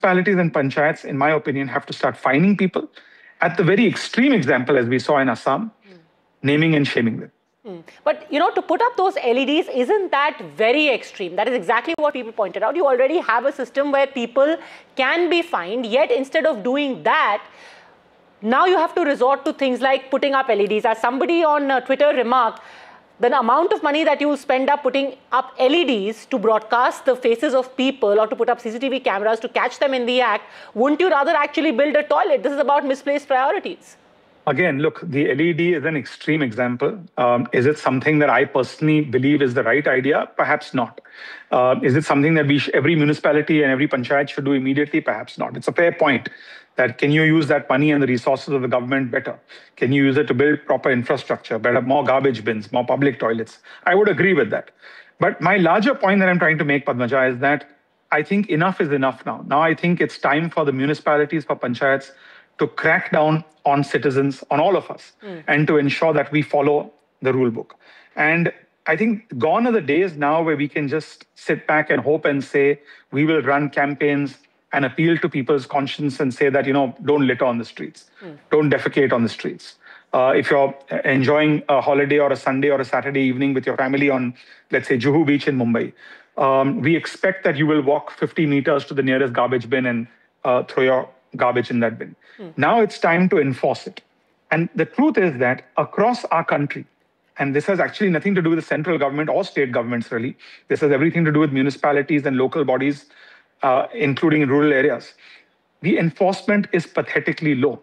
municipalities and panchayats, in my opinion, have to start fining people. At the very extreme example, as we saw in Assam, naming and shaming them. But, to put up those LEDs, isn't that very extreme? That is exactly what people pointed out. You already have a system where people can be fined, yet instead of doing that, now you have to resort to things like putting up LEDs. As somebody on Twitter remarked, the amount of money that you spend up putting up LEDs to broadcast the faces of people or to put up CCTV cameras to catch them in the act, wouldn't you rather actually build a toilet? This is about misplaced priorities. Again, look, the LED is an extreme example. Is it something that I personally believe is the right idea? Perhaps not. Is it something that every municipality and every panchayat should do immediately? Perhaps not. It's a fair point that can you use that money and the resources of the government better? Can you use it to build proper infrastructure, better, more garbage bins, more public toilets? I would agree with that. But my larger point that I'm trying to make, Padmaja, is that I think enough is enough now. Now I think it's time for the municipalities, for panchayats, to crack down on citizens, on all of us, and to ensure that we follow the rule book. And I think gone are the days now where we can just sit back and hope and say, we will run campaigns and appeal to people's conscience and say that, don't litter on the streets, don't defecate on the streets. If you're enjoying a holiday or a Sunday or a Saturday evening with your family on, let's say, Juhu Beach in Mumbai, we expect that you will walk 50 meters to the nearest garbage bin and throw your garbage in that bin. Now it's time to enforce it. And the truth is that across our country, and this has actually nothing to do with the central government or state governments, really. This has everything to do with municipalities and local bodies, including in rural areas. The enforcement is pathetically low.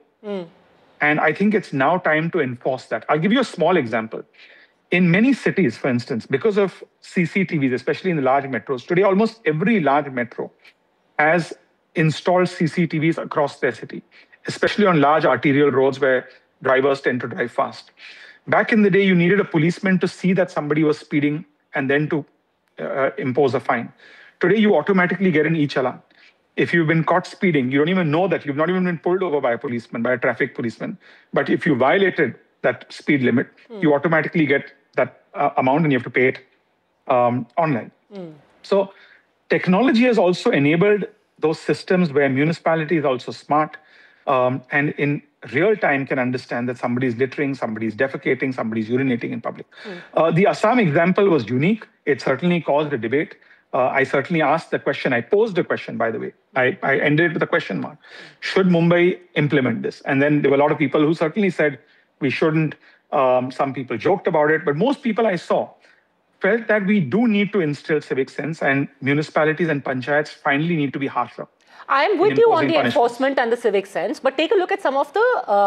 And I think it's now time to enforce that. I'll give you a small example. In many cities, for instance, because of CCTVs, especially in the large metros, today almost every large metro has installed CCTVs across their city, especially on large arterial roads where drivers tend to drive fast. Back in the day, you needed a policeman to see that somebody was speeding and then to impose a fine. Today, you automatically get an e-challan. If you've been caught speeding, you don't even know that you've not even been pulled over by a policeman, by a traffic policeman. But if you violated that speed limit, you automatically get that amount and you have to pay it online. So technology has also enabled those systems where municipality is also smart and in real time can understand that somebody's littering, somebody's defecating, somebody's urinating in public. The Assam example was unique. It certainly caused a debate. I certainly asked the question. I posed a question, by the way. I ended it with a question mark. Should Mumbai implement this? And then there were a lot of people who certainly said we shouldn't. Some people joked about it. But most people I saw felt that we do need to instill civic sense and municipalities and panchayats finally need to be harsher. I am with you on the enforcement and the civic sense, but take a look at some of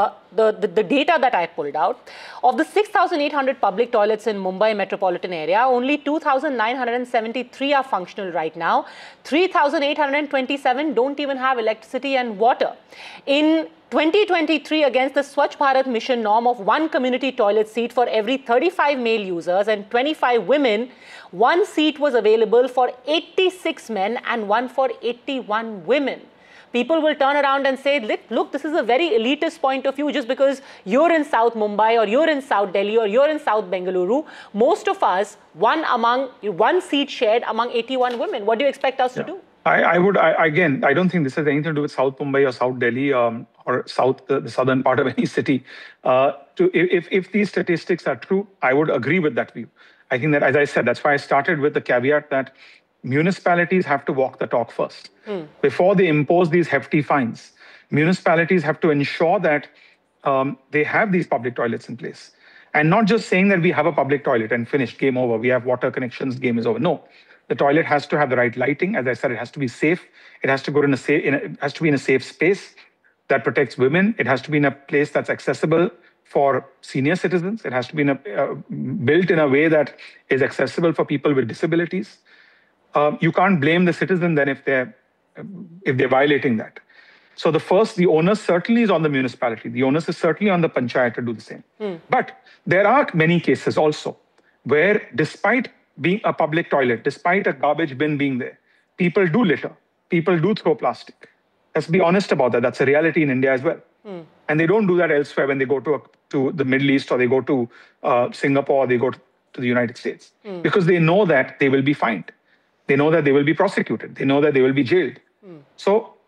the data that I pulled out. Of the 6,800 public toilets in Mumbai metropolitan area, only 2,973 are functional right now. 3,827 don't even have electricity and water. In 2023, against the Swachh Bharat mission norm of 1 community toilet seat for every 35 male users and 25 women, 1 seat was available for 86 men and 1 for 81 women. People will turn around and say, look, this is a very elitist point of view just because you're in South Mumbai or you're in South Delhi or you're in South Bengaluru. Most of us, one seat shared among 81 women. What do you expect us to do? Again, I don't think this has anything to do with South Mumbai or South Delhi or the southern part of any city. If these statistics are true, I would agree with that view. I think that, as I said, that's why I started with the caveat that municipalities have to walk the talk first. Before they impose these hefty fines, municipalities have to ensure that they have these public toilets in place. And not just saying that we have a public toilet and finished, game over, we have water connections, game is over. No. The toilet has to have the right lighting. As I said, it has to be safe. It has to go has to be in a safe space that protects women. It has to be in a place that's accessible for senior citizens. It has to be built in a way that is accessible for people with disabilities. You can't blame the citizen then if they're violating that. So the onus certainly is on the municipality. The onus is certainly on the panchayat to do the same. But there are many cases also where, despite being a public toilet, despite a garbage bin being there, people do litter. People do throw plastic. Let's be honest about that. That's a reality in India as well. And they don't do that elsewhere when they go to the Middle East or they go to Singapore or they go to the United States. Because they know that they will be fined. They know that they will be prosecuted. They know that they will be jailed. So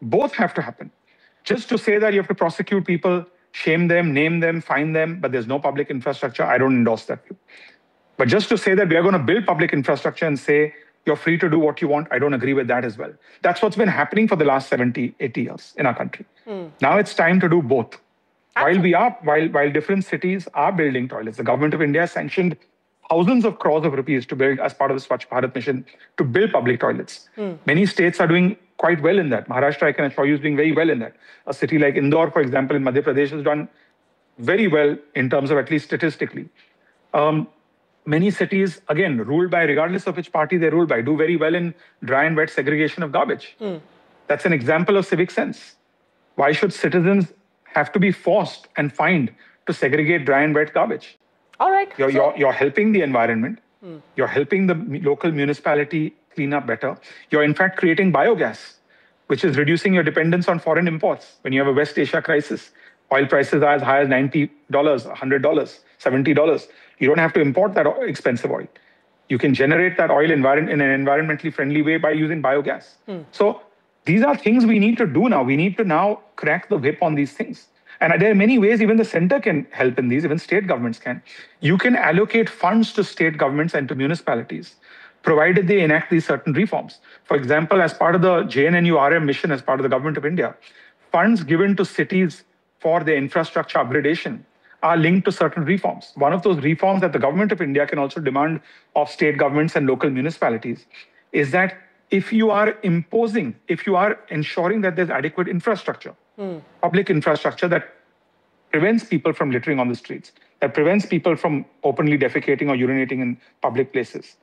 Both have to happen. Just to say that you have to prosecute people, shame them, name them, fine them, but there's no public infrastructure, I don't endorse that view. But just to say that we are going to build public infrastructure and say you're free to do what you want, I don't agree with that as well. That's what's been happening for the last 70, 80 years in our country. Now it's time to do both. While different cities are building toilets, the government of India has sanctioned thousands of crores of rupees to build, as part of the Swachh Bharat mission, to build public toilets. Many states are doing quite well in that. Maharashtra, I can assure you, is doing very well in that. A city like Indore, for example, in Madhya Pradesh, has done very well in terms of, at least statistically. Many cities, again, ruled by, regardless of which party they rule by, do very well in dry and wet segregation of garbage. That's an example of civic sense. Why should citizens have to be forced and fined to segregate dry and wet garbage? All right. You're helping the environment. You're helping the local municipality clean up better. You're in fact creating biogas, which is reducing your dependence on foreign imports. When you have a West Asia crisis, oil prices are as high as $90, $100, $70. You don't have to import that expensive oil. You can generate that oil in an environmentally friendly way by using biogas. So these are things we need to do now. We need to now crack the whip on these things. And there are many ways even the center can help in these, even state governments can. You can allocate funds to state governments and to municipalities, provided they enact these certain reforms. For example, as part of the JNNURM mission, as part of the government of India, funds given to cities for their infrastructure upgradation are linked to certain reforms. One of those reforms that the government of India can also demand of state governments and local municipalities is that if you are ensuring that there's adequate infrastructure, public infrastructure that prevents people from littering on the streets, that prevents people from openly defecating or urinating in public places,